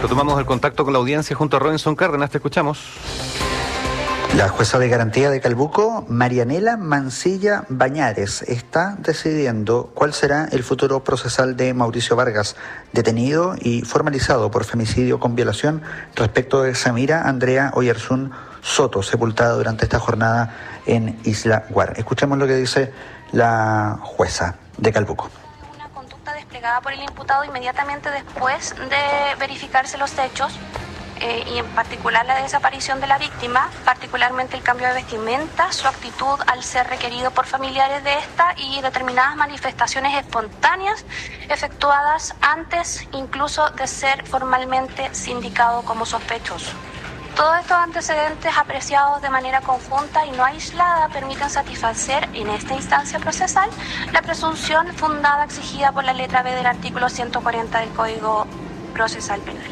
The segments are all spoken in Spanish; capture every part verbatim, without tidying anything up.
Retomamos el contacto con la audiencia junto a Robinson Cárdenas. Te escuchamos. La jueza de garantía de Calbuco, Marianela Mancilla Bañares, está decidiendo cuál será el futuro procesal de Mauricio Vargas, detenido y formalizado por femicidio con violación respecto de Samira Andrea Oyarzún Soto, sepultada durante esta jornada en Isla Guar. Escuchemos lo que dice la jueza de Calbuco. Una conducta desplegada por el imputado inmediatamente después de verificarse los hechos, Eh, y en particular la desaparición de la víctima, particularmente el cambio de vestimenta, su actitud al ser requerido por familiares de esta y determinadas manifestaciones espontáneas efectuadas antes incluso de ser formalmente sindicado como sospechoso. Todos estos antecedentes apreciados de manera conjunta y no aislada permiten satisfacer en esta instancia procesal la presunción fundada exigida por la letra B del artículo ciento cuarenta del Código Procesal Penal.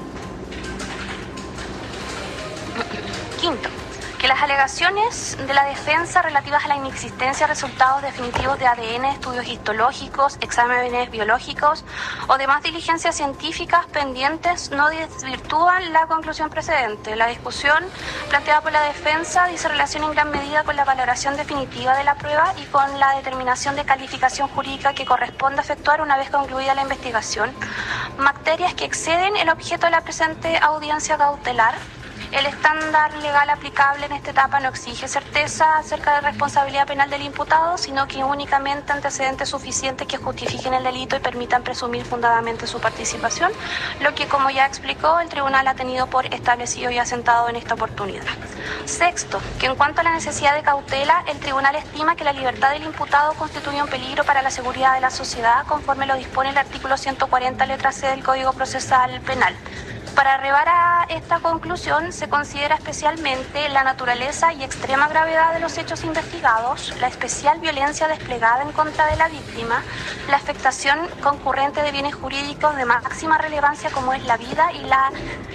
Quinto, que las alegaciones de la defensa relativas a la inexistencia de resultados definitivos de A D N, estudios histológicos, exámenes biológicos o demás diligencias científicas pendientes no desvirtúan la conclusión precedente. La discusión planteada por la defensa dice relación en gran medida con la valoración definitiva de la prueba y con la determinación de calificación jurídica que corresponde efectuar una vez concluida la investigación, materias que exceden el objeto de la presente audiencia cautelar. El estándar legal aplicable en esta etapa no exige certeza acerca de la responsabilidad penal del imputado, sino que únicamente antecedentes suficientes que justifiquen el delito y permitan presumir fundadamente su participación, lo que, como ya explicó, el tribunal ha tenido por establecido y asentado en esta oportunidad. Sexto, que en cuanto a la necesidad de cautela, el tribunal estima que la libertad del imputado constituye un peligro para la seguridad de la sociedad, conforme lo dispone el artículo ciento cuarenta, letra C del Código Procesal Penal. Para arribar a esta conclusión, se considera especialmente la naturaleza y extrema gravedad de los hechos investigados, la especial violencia desplegada en contra de la víctima, la afectación concurrente de bienes jurídicos de máxima relevancia como es la vida y la,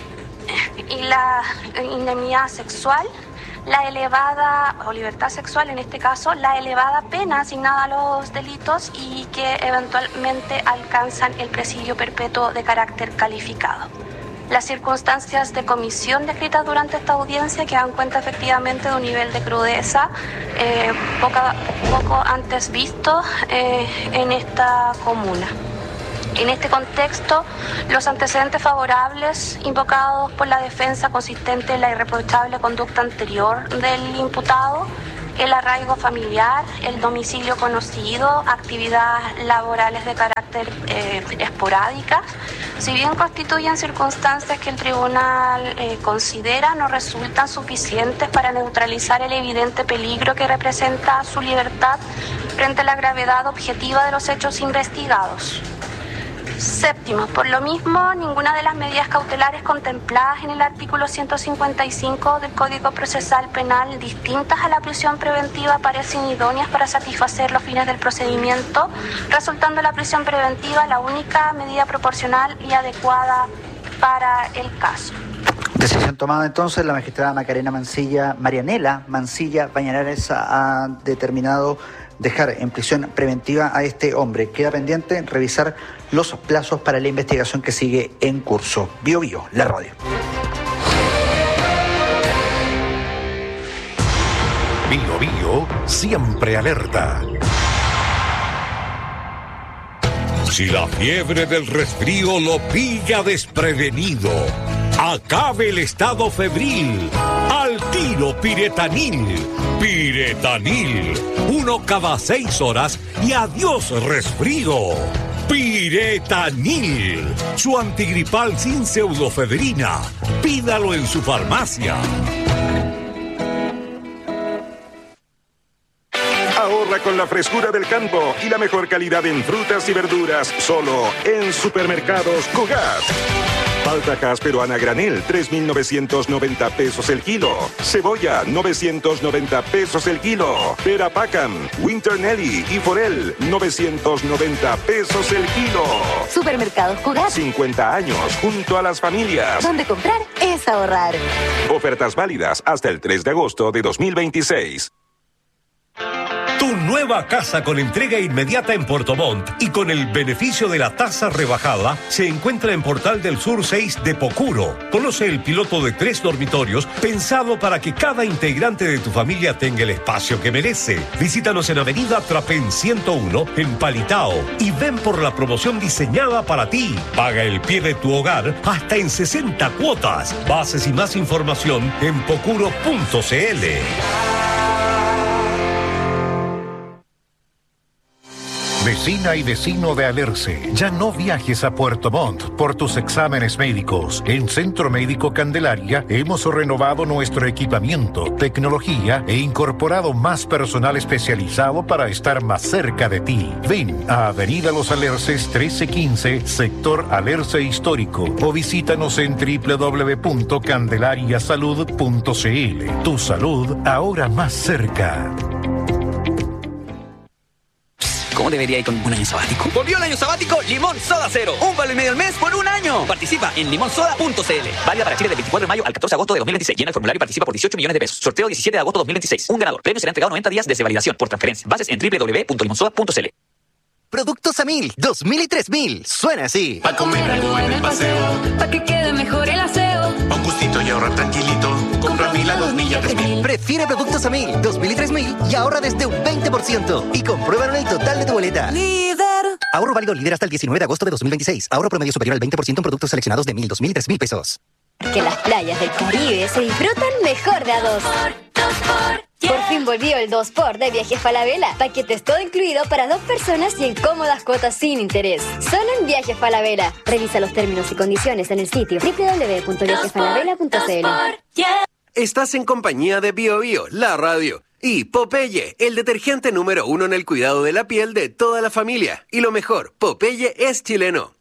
y la indemnidad sexual, la elevada, o libertad sexual en este caso, la elevada pena asignada a los delitos y que eventualmente alcanzan el presidio perpetuo de carácter calificado. Las circunstancias de comisión descritas durante esta audiencia que dan cuenta efectivamente de un nivel de crudeza eh, poca, poco antes visto eh, en esta comuna. En este contexto, los antecedentes favorables invocados por la defensa consistente en la irreprochable conducta anterior del imputado, el arraigo familiar, el domicilio conocido, actividades laborales de carácter eh, esporádicas, si bien constituyen circunstancias que el tribunal eh, considera no resultan suficientes para neutralizar el evidente peligro que representa su libertad frente a la gravedad objetiva de los hechos investigados. Séptimo, por lo mismo, ninguna de las medidas cautelares contempladas en el artículo ciento cincuenta y cinco del Código Procesal Penal distintas a la prisión preventiva parecen idóneas para satisfacer los fines del procedimiento, resultando la prisión preventiva la única medida proporcional y adecuada para el caso. Decisión tomada entonces, la magistrada Macarena Mancilla, Marianela Mancilla Bañares ha determinado dejar en prisión preventiva a este hombre. Queda pendiente revisar los plazos para la investigación que sigue en curso. Bio Bio, la radio. Bio Bio, siempre alerta. Si la fiebre del resfrío lo pilla desprevenido, acabe el estado febril. Al tiro Piretanil. Piretanil. Uno cada seis horas y adiós resfrío. Piretanil. Su antigripal sin pseudofedrina. Pídalo en su farmacia. Ahorra con la frescura del campo y la mejor calidad en frutas y verduras, solo en Supermercados Cugat. Palta peruana granel, tres mil novecientos noventa pesos el kilo. Cebolla, novecientos noventa pesos el kilo. Pera Pacam, Winter Nelly y Forel, novecientos noventa pesos el kilo. Supermercados Cugat. cincuenta años junto a las familias. Donde comprar es ahorrar. Ofertas válidas hasta el tres de agosto de dos mil veintiséis. Tu nueva casa con entrega inmediata en Puerto Montt y con el beneficio de la tasa rebajada, se encuentra en Portal del Sur seis de Pocuro. Conoce el piloto de tres dormitorios pensado para que cada integrante de tu familia tenga el espacio que merece. Visítanos en Avenida Trapén ciento uno en Palitao y ven por la promoción diseñada para ti. Paga el pie de tu hogar hasta en sesenta cuotas. Bases y más información en pocuro punto c l. Vecina y vecino de Alerce, ya no viajes a Puerto Montt por tus exámenes médicos. En Centro Médico Candelaria hemos renovado nuestro equipamiento, tecnología e incorporado más personal especializado para estar más cerca de ti. Ven a Avenida Los Alerces trece quince, sector Alerce Histórico, o visítanos en doble u doble u doble u punto candelariasalud punto c l. Tu salud ahora más cerca. ¿Cómo debería ir con un año sabático? Volvió el año sabático Limón Soda Cero. Un vale y medio al mes por un año. Participa en limón soda punto c l. Válida para Chile del veinticuatro de mayo al catorce de agosto de dos mil veintiséis. Llena el formulario y participa por dieciocho millones de pesos. Sorteo diecisiete de agosto de dos mil veintiséis. Un ganador. Premio será entregado noventa días desde validación por transferencia. Bases en doble u doble u doble u punto limón soda punto c l. Productos a mil, dos mil y tres mil. Suena así. Pa' comer algo en el paseo. Pa' que quede mejor el aseo. Pa' un gustito y ahorrar tranquilito. Compra mil a dos mil y a tres mil. Prefiere productos a mil, dos mil y tres mil y ahorra desde un veinte por ciento. Y compruébalo en el total de tu boleta. Líder. Ahorro válido líder hasta el diecinueve de agosto de dos mil veintiséis. Ahorro promedio superior al veinte por ciento en productos seleccionados de mil, dos mil y tres mil pesos. Que las playas del Caribe se disfrutan mejor de a dos. Por fin volvió el dos por de Viajes Falabella. Paquetes todo incluido para dos personas y en cómodas cuotas sin interés. Solo en Viajes Falabella. Revisa los términos y condiciones en el sitio doble u doble u doble u punto viajes falabella punto c l. Estás en compañía de Bio Bio, la radio, y Popeye, el detergente número uno en el cuidado de la piel de toda la familia. Y lo mejor, Popeye es chileno.